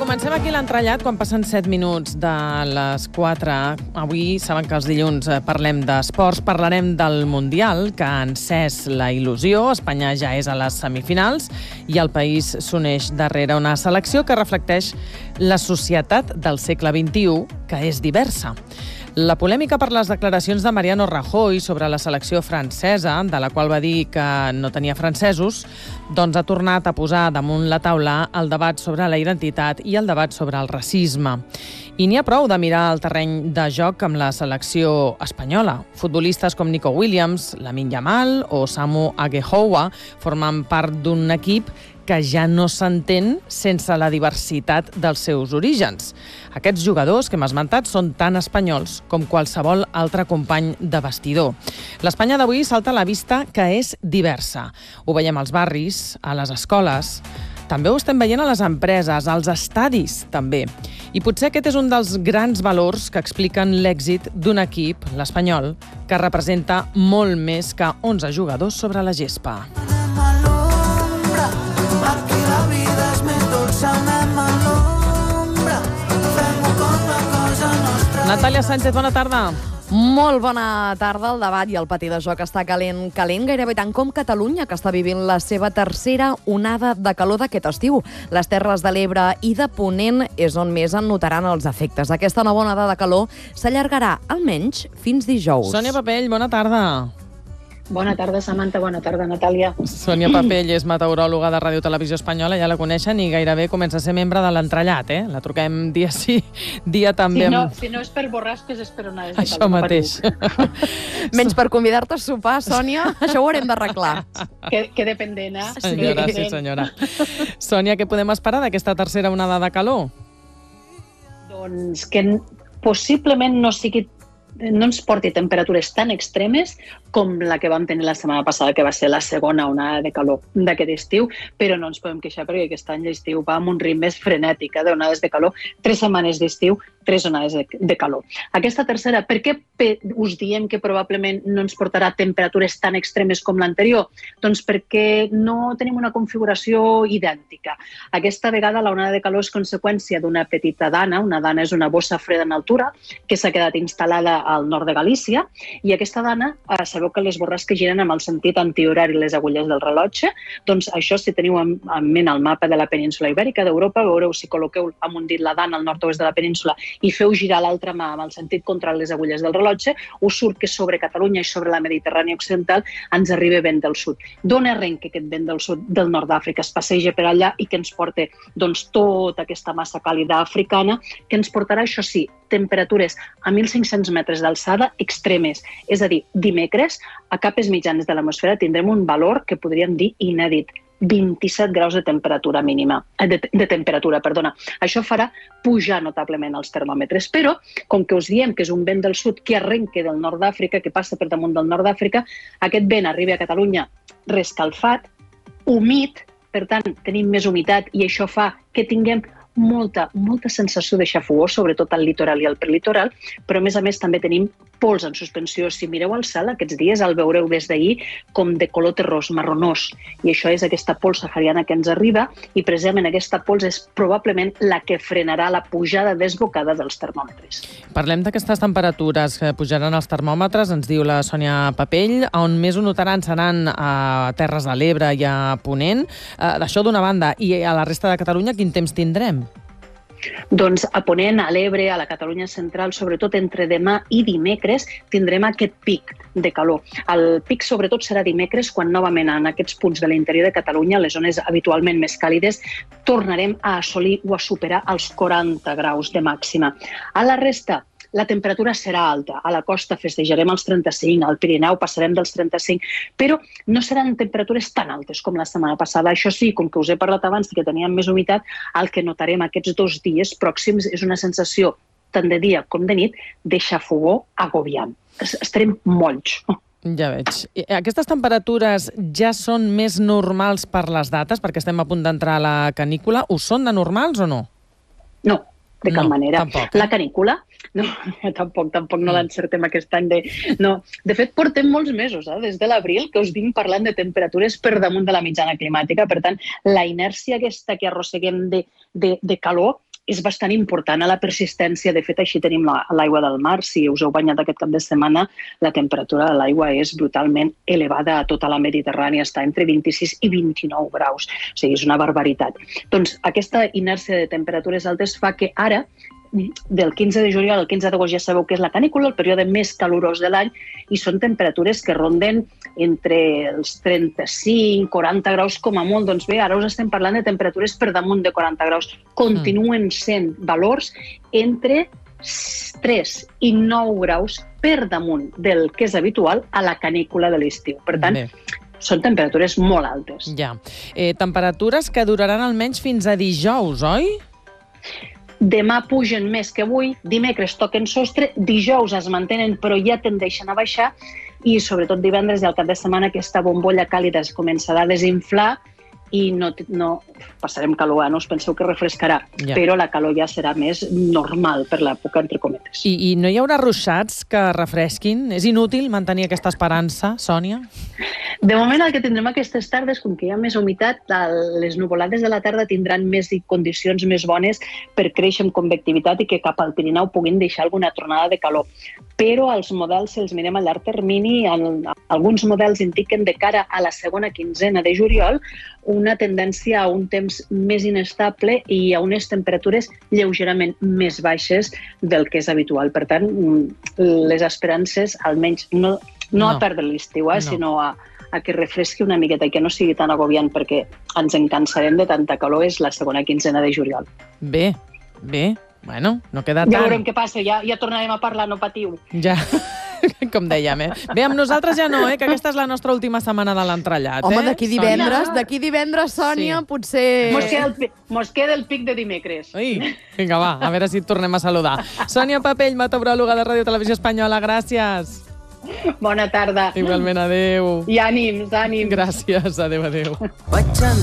comencem aquí l'entrellat quan passen 7 minuts de les 4. Avui saben que els dilluns parlem d'esports, parlarem del Mundial, que ha encès la il·lusió. Espanya ja és a les semifinals i el país s'uneix darrere una selecció que reflecteix la societat del segle XXI, que és diversa. La polèmica per les declaracions de Mariano Rajoy sobre la selecció francesa, de la qual va dir que no tenia francesos, doncs ha tornat a posar damunt la taula el debat sobre la identitat i el debat sobre el racisme. I n'hi ha prou de mirar el terreny de joc amb la selecció espanyola. Futbolistes com Nico Williams, Lamine Yamal o Samu Aguehoua formen part d'un equip que ja no s'entén sense la diversitat dels seus orígens. Aquests jugadors que hem esmentat són tan espanyols com qualsevol altre company de vestidor. L'Espanya d'avui salta a la vista que és diversa. Ho veiem als barris, a les escoles, també ho estem veient a les empreses, als estadis també. I potser aquest és un dels grans valors que expliquen l'èxit d'un equip, l'Espanyol, que representa molt més que 11 jugadors sobre la gespa. Natàlia Sánchez, bona tarda. Molt bona tarda. El debat i el pati de joc està calent, gairebé tant com Catalunya, que està vivint la seva tercera onada de calor d'aquest estiu. Les Terres de l'Ebre i de Ponent és on més en notaran els efectes. Aquesta nova onada de calor s'allargarà almenys fins dijous. Sònia Papell, bona tarda. Bona tarda, Samantha. Bona tarda, Natàlia. Sònia Papell és meteoròloga de Ràdio Televisió Espanyola, ja la coneixen i gairebé comença a ser membre de l'entrellat, eh? La truquem dia sí, dia també. Si no és per borrasques, és per onades de calor. Això mateix. Menys per convidar-te a sopar, Sònia, això ho haurem d'arreglar. Que dependent, eh? Senyora, sí, senyora. Sònia, què podem esperar d'aquesta tercera onada de calor? Doncs que possiblement no ens porti temperatures tan extremes com la que vam tenir la setmana passada, que va ser la segona onada de calor d'aquest estiu, però no ens podem queixar perquè aquest any l'estiu va amb un ritme frenètic d'onades de calor. 3 setmanes d'estiu, 3 onades de calor. Aquesta tercera, per què us diem que probablement no ens portarà temperatures tan extremes com l'anterior? Doncs perquè no tenim una configuració idèntica. Aquesta vegada la onada de calor és conseqüència d'una petita dana. Una dana és una bossa freda en altura que s'ha quedat instal·lada al nord de Galícia, i aquesta dana, sabeu que les borrasques giren amb el sentit antihorari les agulles del rellotge, doncs això, si teniu en ment el mapa de la península Ibèrica d'Europa, veureu, si col·loqueu amb un dit la dana al nord-oest de la península i feu girar l'altra mà amb el sentit contra les agulles del rellotge, us surt que sobre Catalunya i sobre la Mediterrània occidental ens arriba vent del sud. D'on arrenca aquest vent del sud? Del nord d'Àfrica. Es passeja per allà i que ens porta tota aquesta massa càlida africana, que ens portarà, això sí, temperatures a 1.500 metres d'alçada extremes. És a dir, dimecres, a capes mitjanes de l'atmosfera tindrem un valor que podríem dir inèdit. 27 graus de temperatura mínima. Això farà pujar notablement els termòmetres, però com que us diem que és un vent del sud que arrenca del nord d'Àfrica, que passa per damunt del nord d'Àfrica, aquest vent arriba a Catalunya rescalfat, humit, per tant tenim més humitat i això fa que tinguem molta sensació de xafogor, sobretot al litoral i al prelitoral, però a més també tenim pols en suspensió. Si mireu al cel aquests dies el veureu des d'ahir com de color terrós, marronós, i això és aquesta pols sahariana que ens arriba, i precisament aquesta pols és probablement la que frenarà la pujada desbocada dels termòmetres. Parlem d'aquestes temperatures que pujaran els termòmetres, ens diu la Sònia Papell, on més ho notaran seran a Terres de l'Ebre i a Ponent. D'això d'una banda, i a la resta de Catalunya quin temps tindrem? Doncs a Ponent, a l'Ebre, a la Catalunya central, sobretot entre demà i dimecres, tindrem aquest pic de calor. El pic sobretot serà dimecres, quan novament en aquests punts de l'interior de Catalunya, les zones habitualment més càlides, tornarem a assolir o a superar els 40 graus de màxima. A la resta, la temperatura serà alta. A la costa festejarem els 35, al Pirineu passarem dels 35, però no seran temperatures tan altes com la setmana passada. Això sí, com que us he parlat abans que teníem més humitat, el que notarem aquests 2 dies pròxims és una sensació, tant de dia com de nit, de xafogor agobiant. Estarem molls. Ja veig. Aquestes temperatures ja són més normals per les dates, perquè estem a punt d'entrar a la canícula. Ho són de normals o no? No. De cap manera. Tampoc. La canícula, no, tampoc no l'encertem aquest any. No. De fet, portem molts mesos, des de l'abril, que us vinc parlant de temperatures per damunt de la mitjana climàtica. Per tant, la inèrcia aquesta que arrosseguem de calor és bastant important a la persistència. De fet, així tenim l'aigua del mar. Si us heu banyat aquest cap de setmana, la temperatura de l'aigua és brutalment elevada a tota la Mediterrània, està entre 26 i 29 graus. O sigui, és una barbaritat. Doncs aquesta inèrcia de temperatures altes fa que ara, del 15 de juliol al 15 d'agost, ja sabeu que és la canícula, el període més calorós de l'any, i són temperatures que ronden entre els 35-40 graus com a molt. Doncs bé, ara us estem parlant de temperatures per damunt de 40 graus. Continuen sent valors entre 3 i 9 graus per damunt del que és habitual a la canícula de l'estiu. Per tant, són temperatures molt altes. Ja. Temperatures que duraran almenys fins a dijous, oi? Demà pugen més que avui, dimecres toquen sostre, dijous es mantenen però ja tendeixen a baixar i sobretot divendres i al cap de setmana aquesta bombolla càlida es començarà a desinflar i no passarem calor, no us penseu que refrescarà, però la calor ja serà més normal per l'època, entre cometes. I no hi haurà ruixats que refresquin? És inútil mantenir aquesta esperança, Sònia? De moment el que tindrem aquestes tardes, com que hi ha més humitat, les nuvolades de la tarda tindran més condicions més bones per créixer amb convectivitat i que cap al Pirineu puguin deixar alguna tronada de calor. Però els models, si els mirem a llarg termini, alguns models indiquen de cara a la segona quinzena de juliol una tendència a un temps més inestable i a unes temperatures lleugerament més baixes del que és habitual. Per tant, les esperances, almenys no a perdre l'estiu, sinó a que refresqui una miqueta i que no sigui tan agobiant, perquè ens encansarem de tanta calor, és la segona quinzena de juliol. Bé. Bueno, no queda tant. Ja veurem què passa, ja tornarem a parlar, no patiu. Ja, com dèiem, Bé, amb nosaltres ja no, que aquesta és la nostra última setmana de l'entrellat. Home, d'aquí divendres, Sònia, potser... Mos queda el pic de dimecres. Ui, vinga, va, a veure si et tornem a saludar. Sònia Papell, meteoròloga de Ràdio Televisió Espanyola, gràcies. Bona tarda. Igualment, adeu. I ànims. Gràcies, adeu.